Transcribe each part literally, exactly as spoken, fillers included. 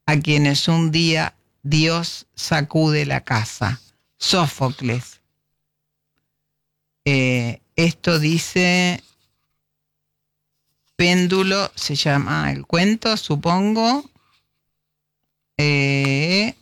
a quienes un día Dios sacude la casa. Sófocles. Eh, esto dice Péndulo, se llama el cuento, supongo. Eh,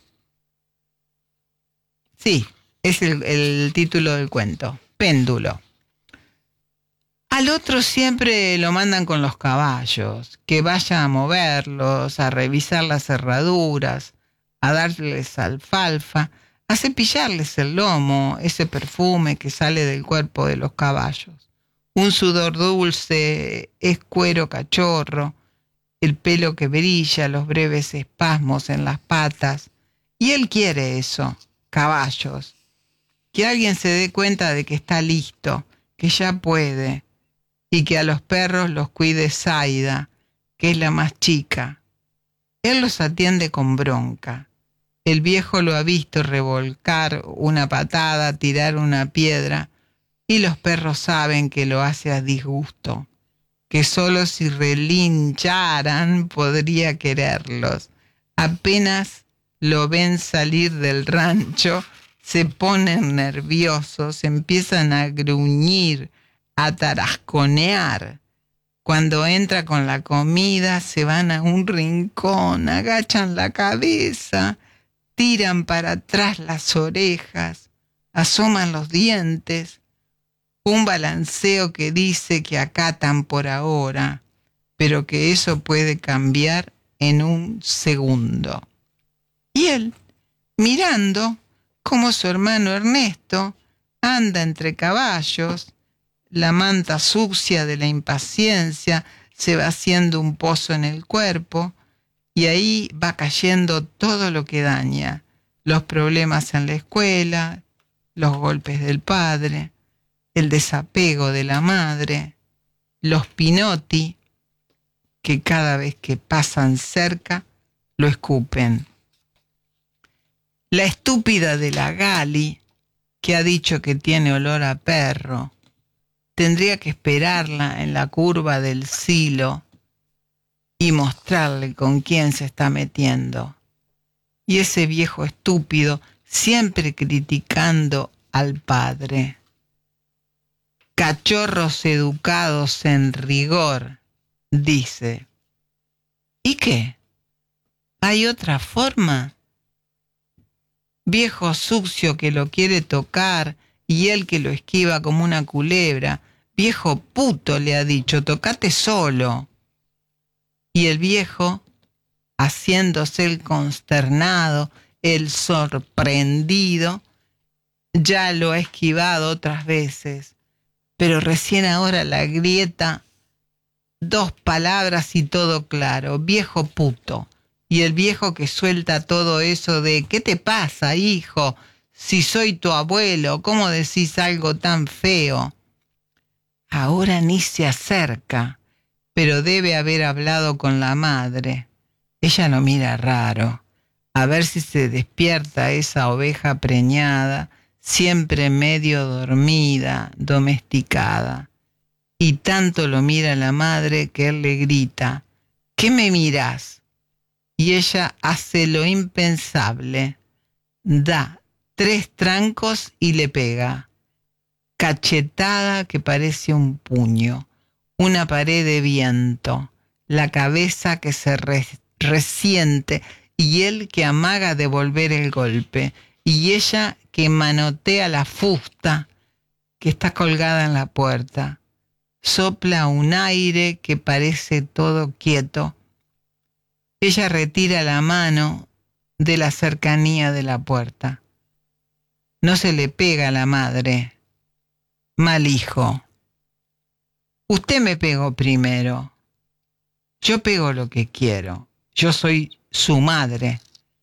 sí, es el, el título del cuento. Péndulo. Al otro siempre lo mandan con los caballos, que vaya a moverlos, a revisar las cerraduras, a darles alfalfa, a cepillarles el lomo, ese perfume que sale del cuerpo de los caballos. Un sudor dulce, es cuero cachorro, el pelo que brilla, los breves espasmos en las patas. Y él quiere eso, caballos. Que alguien se dé cuenta de que está listo, que ya puede, y que a los perros los cuide Zaida, que es la más chica. Él los atiende con bronca. El viejo lo ha visto revolcar una patada, tirar una piedra, y los perros saben que lo hace a disgusto, que solo si relincharan podría quererlos. Apenas lo ven salir del rancho, se ponen nerviosos, empiezan a gruñir, a tarasconear. Cuando entra con la comida, se van a un rincón, agachan la cabeza, tiran para atrás las orejas, asoman los dientes. Un balanceo que dice que acatan por ahora, pero que eso puede cambiar en un segundo. Y él, mirando cómo su hermano Ernesto anda entre caballos, la manta sucia de la impaciencia se va haciendo un pozo en el cuerpo y ahí va cayendo todo lo que daña, los problemas en la escuela, los golpes del padre, el desapego de la madre, los Pinotti, que cada vez que pasan cerca lo escupen. La estúpida de la Gali, que ha dicho que tiene olor a perro, tendría que esperarla en la curva del silo y mostrarle con quién se está metiendo. Y ese viejo estúpido siempre criticando al padre. Cachorros educados en rigor, dice. ¿Y qué? ¿Hay otra forma? Viejo sucio que lo quiere tocar y él que lo esquiva como una culebra. Viejo puto, le ha dicho, tocate solo. Y el viejo, haciéndose el consternado, el sorprendido, ya lo ha esquivado otras veces. Pero recién ahora la grieta, dos palabras y todo claro, viejo puto. Y el viejo que suelta todo eso de, ¿qué te pasa, hijo? Si soy tu abuelo, ¿cómo decís algo tan feo? Ahora ni se acerca, pero debe haber hablado con la madre. Ella lo mira raro, a ver si se despierta esa oveja preñada, siempre medio dormida, domesticada. Y tanto lo mira la madre que él le grita, ¿qué me mirás? Y ella hace lo impensable, da tres trancos y le pega. Cachetada que parece un puño, una pared de viento, la cabeza que se re- resiente y él que amaga devolver el golpe y ella que manotea la fusta que está colgada en la puerta. Sopla un aire que parece todo quieto. Ella retira la mano de la cercanía de la puerta. No se le pega a la madre. Mal hijo. Usted me pegó primero. Yo pego lo que quiero. Yo soy su madre.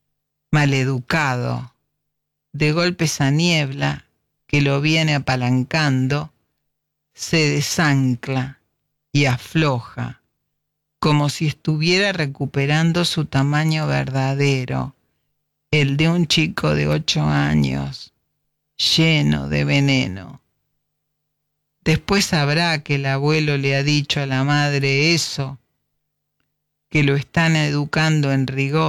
Maleducado. De golpe esa niebla que lo viene apalancando se desancla y afloja, como si estuviera recuperando su tamaño verdadero, el de un chico de ocho años, lleno de veneno. Después sabrá que el abuelo le ha dicho a la madre eso, que lo están educando en rigor.